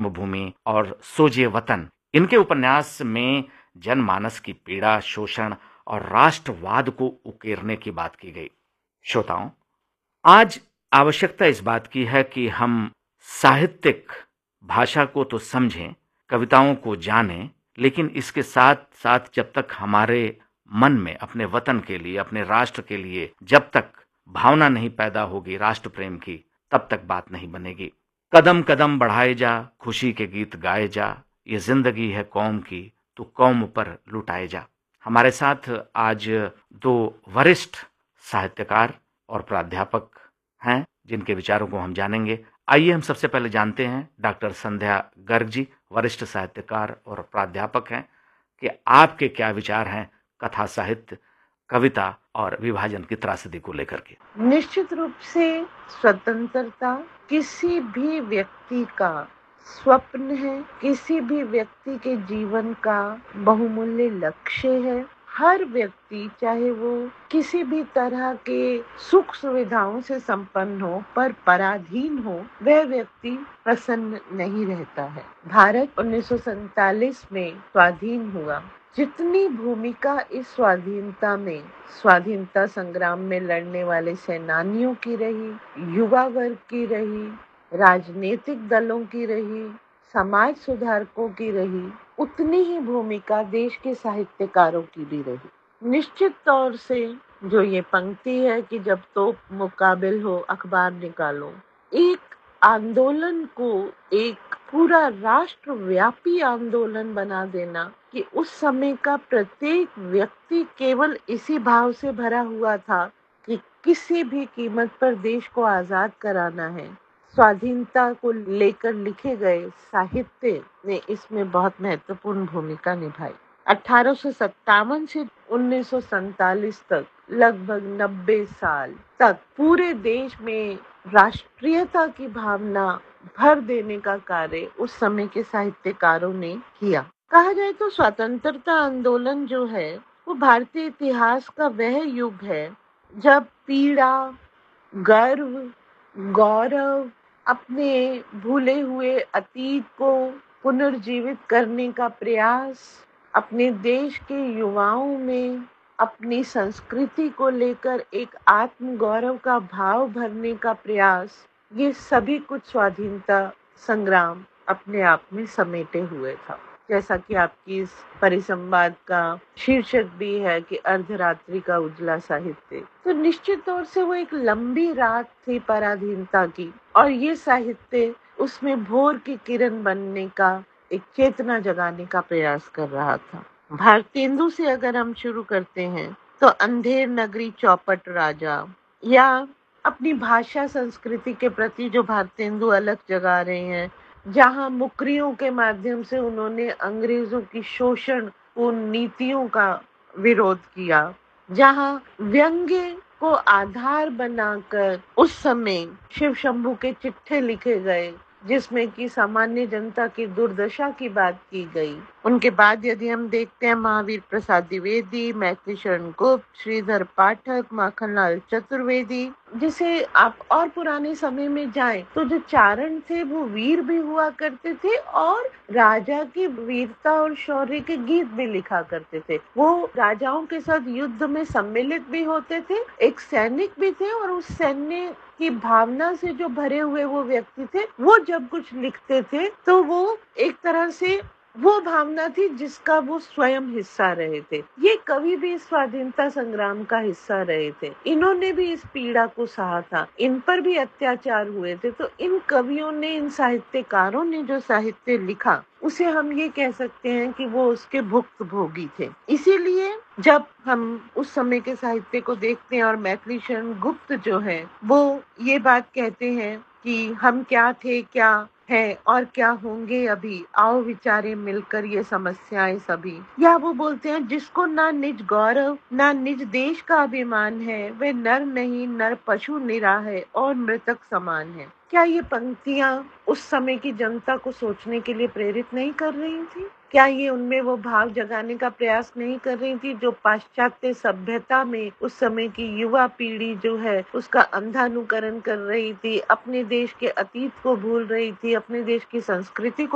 जन्मभूमि और सोजिए वतन, इनके उपन्यास में जनमानस की पीड़ा, शोषण और राष्ट्रवाद को उकेरने की बात की गई। श्रोताओं, आज आवश्यकता इस बात की है कि हम साहित्यिक भाषा को तो समझें, कविताओं को जानें, लेकिन इसके साथ साथ जब तक हमारे मन में अपने वतन के लिए, अपने राष्ट्र के लिए जब तक भावना नहीं पैदा होगी राष्ट्र प्रेम की, तब तक बात नहीं बनेगी। कदम कदम बढ़ाए जा, खुशी के गीत गाए जा, ये जिंदगी है कौम की, तू कौम पर लुटाए जा। हमारे साथ आज दो वरिष्ठ साहित्यकार और प्राध्यापक हैं जिनके विचारों को हम जानेंगे। आइए हम सबसे पहले जानते हैं डॉक्टर संध्या गर्ग जी, वरिष्ठ साहित्यकार और प्राध्यापक हैं, कि आपके क्या विचार हैं कथा साहित्य, कविता और विभाजन की त्रासदी को लेकर के। निश्चित रूप से स्वतंत्रता किसी भी व्यक्ति का स्वप्न है, किसी भी व्यक्ति के जीवन का बहुमूल्य लक्ष्य है। हर व्यक्ति, चाहे वो किसी भी तरह के सुख सुविधाओं से संपन्न हो पर पराधीन हो, वह व्यक्ति प्रसन्न नहीं रहता है। भारत 1947 में स्वाधीन हुआ। जितनी भूमिका इस स्वाधीनता में, स्वाधीनता संग्राम में लड़ने वाले सेनानियों की रही, युवा वर्ग की रही, राजनीतिक दलों की रही, समाज सुधारकों की रही, उतनी ही भूमिका देश के साहित्यकारों की भी रही। निश्चित तौर से जो ये पंक्ति है कि जब तो मुकाबिल हो अखबार निकालो, एक आंदोलन को एक पूरा राष्ट्रव्यापी आंदोलन बना देना कि उस समय का प्रत्येक व्यक्ति केवल इसी भाव से भरा हुआ था कि किसी भी कीमत पर देश को आजाद कराना है। स्वाधीनता को लेकर लिखे गए साहित्य ने इसमें बहुत महत्वपूर्ण भूमिका निभाई। 1857 से 1947 तक लगभग 90 साल तक पूरे देश में राष्ट्रीयता की भावना भर देने का कार्य उस समय के साहित्यकारों ने किया। कहा जाए तो स्वतंत्रता आंदोलन जो है वो भारतीय इतिहास का वह युग है जब पीड़ा, गर्व, गौरव, अपने भूले हुए अतीत को पुनर्जीवित करने का प्रयास, अपने देश के युवाओं में अपनी संस्कृति को लेकर एक आत्म गौरव का भाव भरने का प्रयास, ये सभी कुछ स्वाधीनता संग्राम अपने आप में समेटे हुए था। जैसा कि आपकी इस परिसंवाद का शीर्षक भी है कि अर्धरात्रि का उजला साहित्य, तो निश्चित तौर से वो एक लंबी रात थी पराधीनता की, और ये साहित्य उसमें भोर की किरण बनने का, एक चेतना जगाने का प्रयास कर रहा था। भारतेंदु से अगर हम शुरू करते हैं तो अंधेर नगरी चौपट राजा, या अपनी भाषा संस्कृति के प्रति जो भारतेंदु अलग जगा रहे हैं, जहां मुकरियों के माध्यम से उन्होंने अंग्रेजों की शोषणपूर्ण नीतियों का विरोध किया, जहां व्यंग्य को आधार बनाकर उस समय शिव शंभू के चिट्ठे लिखे गए जिसमें कि सामान्य जनता की दुर्दशा की बात की गई। उनके बाद यदि हम देखते हैं महावीर प्रसाद द्विवेदी, मैथिली शरण गुप्त, श्रीधर पाठक, माखनलाल चतुर्वेदी, जिसे आप और पुराने समय में जाएं तो जो चारण थे वो वीर भी हुआ करते थे और राजा की वीरता और शौर्य के गीत भी लिखा करते थे। वो राजाओं के साथ युद्ध में सम्मिलित भी होते थे, एक सैनिक भी थे, और उस सैन्य की भावना से जो भरे हुए वो व्यक्ति थे, वो जब कुछ लिखते थे तो वो एक तरह से वो भावना थी जिसका वो स्वयं हिस्सा रहे थे। ये कवि भी स्वाधीनता संग्राम का हिस्सा रहे थे, इन्होंने भी इस पीड़ा को सहा था, इन पर भी अत्याचार हुए थे। तो इन कवियों ने, इन साहित्यकारों ने जो साहित्य लिखा, उसे हम ये कह सकते हैं कि वो उसके भुक्त भोगी थे। इसीलिए जब हम उस समय के साहित्य को देखते हैं, और मैथिली शरण गुप्त जो है वो ये बात कहते हैं कि हम क्या थे, क्या है और क्या होंगे अभी, आओ विचारे मिलकर ये समस्याएं सभी। या वो बोलते हैं जिसको ना निज गौरव ना निज देश का अभिमान है, वे नर नहीं नर पशु निरा है और मृतक समान है। क्या ये पंक्तियां उस समय की जनता को सोचने के लिए प्रेरित नहीं कर रही थी? क्या ये उनमें वो भाव जगाने का प्रयास नहीं कर रही थी जो पाश्चात्य सभ्यता में उस समय की युवा पीढ़ी जो है उसका अंधानुकरण कर रही थी, अपने देश के अतीत को भूल रही थी, अपने देश की संस्कृति को